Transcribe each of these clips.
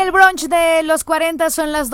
el brunch de los 40 son las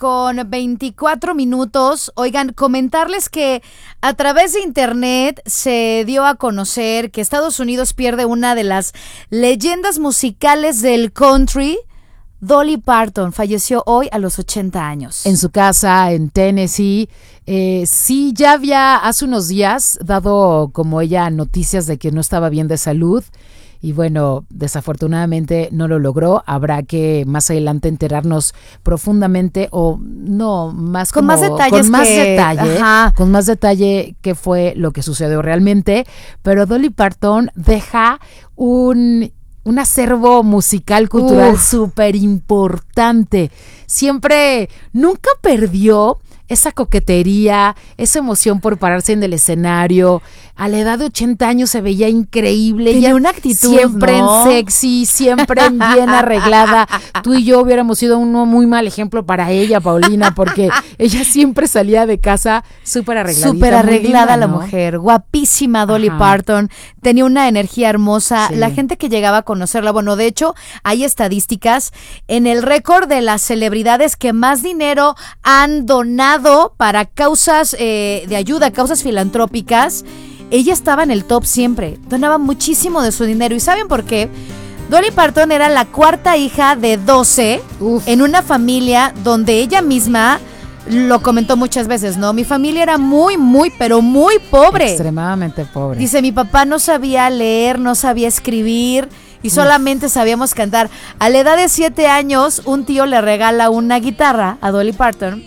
12:24. Oigan, comentarles que a través de internet se dio a conocer que Estados Unidos pierde una de las leyendas musicales del country. Dolly Parton falleció hoy a los 80 años. En su casa, en Tennessee. Sí, ya había hace unos días dado como ella noticias de que no estaba bien de salud. Y bueno, desafortunadamente no lo logró. Habrá que más adelante enterarnos profundamente o no, más con como, más detalles. Con más detalle qué fue lo que sucedió realmente. Pero Dolly Parton deja un acervo musical, cultural súper importante. Siempre, nunca perdió esa coquetería, esa emoción por pararse en el escenario. A la edad de 80 años se veía increíble. Tenía una actitud, siempre ¿no? en sexy, siempre en bien arreglada. Tú y yo hubiéramos sido un muy mal ejemplo para ella, Paulina, porque ella siempre salía de casa súper arregladita. Súper arreglada, linda, la ¿no? mujer, guapísima Dolly Parton, tenía una energía hermosa. Sí. La gente que llegaba a conocerla, bueno, de hecho, hay estadísticas en el récord de las celebridades que más dinero han donado para causas de ayuda, causas filantrópicas. Ella estaba en el top siempre, donaba muchísimo de su dinero. ¿Y saben por qué? Dolly Parton era la cuarta hija de 12 en una familia donde ella misma lo comentó muchas veces, ¿no? Mi familia era muy, pero muy pobre. Extremadamente pobre. Dice, mi papá no sabía leer, no sabía escribir y solamente sabíamos cantar. A la edad de 7 años, un tío le regala una guitarra a Dolly Parton.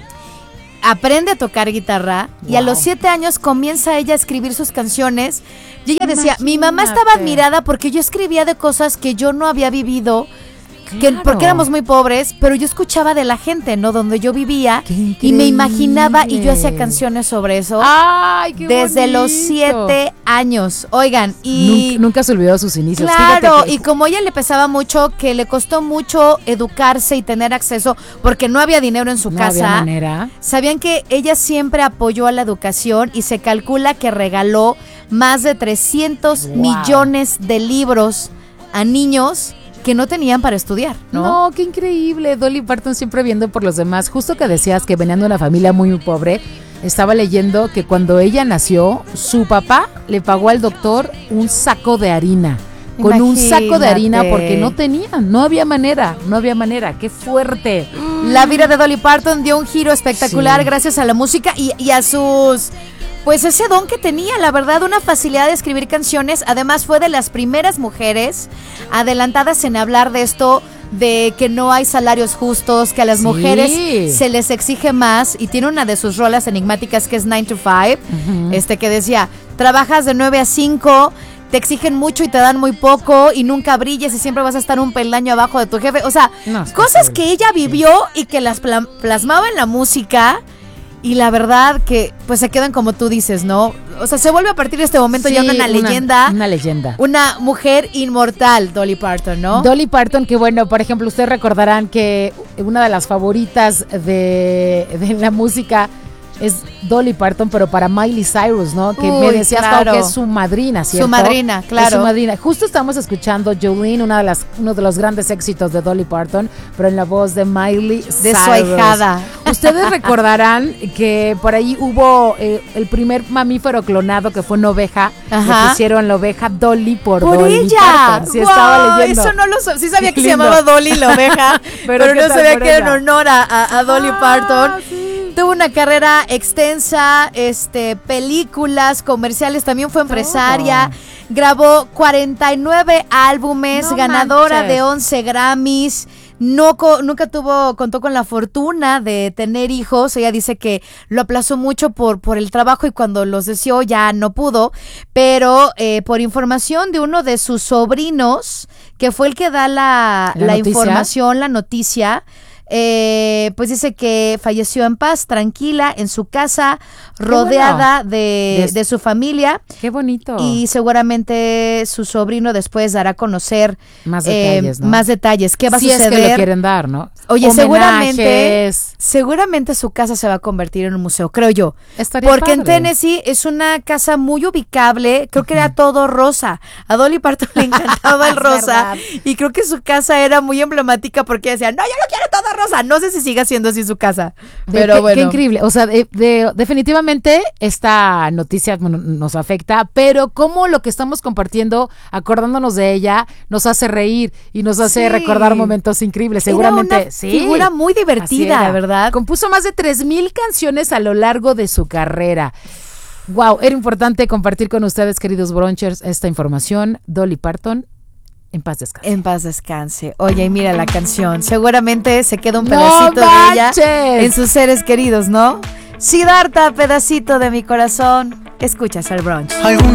Aprende a tocar guitarra y a los 7 años comienza ella a escribir sus canciones. Y ella decía, mi mamá estaba admirada porque yo escribía de cosas que yo no había vivido, porque éramos muy pobres, pero yo escuchaba de la gente, ¿no? Donde yo vivía y me imaginaba y yo hacía canciones sobre eso. ¡Ay, qué desde bonito! los 7 años. Oigan, y nunca se olvidó sus inicios. claro, y como a ella le pesaba mucho, que le costó mucho educarse y tener acceso, porque no había dinero en su casa. No había manera. Sabían que ella siempre apoyó a la educación y se calcula que regaló más de 300 millones de libros a niños que no tenían para estudiar, ¿no? No, qué increíble. Dolly Parton siempre viendo por los demás. Justo que decías que venían de una familia muy pobre, estaba leyendo que cuando ella nació, su papá le pagó al doctor un saco de harina. Con un saco de harina porque no había manera. Qué fuerte. La vida de Dolly Parton dio un giro espectacular gracias a la música y a sus... Pues ese don que tenía, la verdad, una facilidad de escribir canciones. Además fue de las primeras mujeres adelantadas en hablar de esto, de que no hay salarios justos, que a las mujeres se les exige más. Y tiene una de sus rolas enigmáticas que es 9 to 5, que decía, trabajas de 9 a 5, te exigen mucho y te dan muy poco y nunca brilles y siempre vas a estar un peldaño abajo de tu jefe. O sea, cosas que ella vivió y que las plasmaba en la música. Y la verdad que pues se quedan como tú dices, ¿no? O sea, se vuelve a partir de este momento ya una leyenda. Una leyenda. Una mujer inmortal, Dolly Parton, ¿no? Dolly Parton, que bueno, por ejemplo, ustedes recordarán que una de las favoritas de la música es Dolly Parton, pero para Miley Cyrus, ¿no? Que me decías, Pau, que es su madrina, ¿cierto? Su madrina, claro. Es su madrina. Justo estamos escuchando Jolene, uno de los grandes éxitos de Dolly Parton, pero en la voz de Miley Cyrus. De su ahijada. Ustedes recordarán que por ahí hubo el primer mamífero clonado que fue una oveja. Le pusieron la oveja Dolly por Dolly ella. Parton. Sí, estaba leyendo. Eso no lo sabía. Sí sabía que se llamaba Dolly la oveja, pero no sabía que era en honor a Dolly Parton. Sí. Tuvo una carrera extensa, películas, comerciales, también fue empresaria, grabó 49 álbumes, ganadora de 11 Grammys. Nunca contó con la fortuna de tener hijos. Ella dice que lo aplazó mucho por el trabajo y cuando los deseó ya no pudo. Pero por información de uno de sus sobrinos, que fue el que da la información, la noticia, Pues dice que falleció en paz, tranquila, en su casa, rodeada de su familia. Qué bonito. Y seguramente su sobrino después dará a conocer más detalles, ¿no? Más detalles. ¿Qué va a suceder? Si es que lo quieren dar, ¿no? Oye, Homenajes. seguramente su casa se va a convertir en un museo, creo yo. Estaría porque padre. En Tennessee es una casa muy ubicable, creo que era todo rosa. A Dolly Parton le encantaba el rosa y creo que su casa era muy emblemática porque decía, no, yo no quiero todo rosa. No sé si siga siendo así su casa, pero bueno. Qué increíble. O sea, definitivamente esta noticia nos afecta, pero como lo que estamos compartiendo, acordándonos de ella, nos hace reír y nos hace recordar momentos increíbles. Seguramente, era una figura muy divertida, ¿verdad? Compuso más de 3,000 canciones a lo largo de su carrera. Wow, era importante compartir con ustedes, queridos brunchers, esta información. Dolly Parton, en paz descanse. En paz descanse. Oye, y mira la canción. Seguramente se queda un pedacito de ella en sus seres queridos, ¿no? Siddhartha, pedacito de mi corazón. Escuchas el brunch.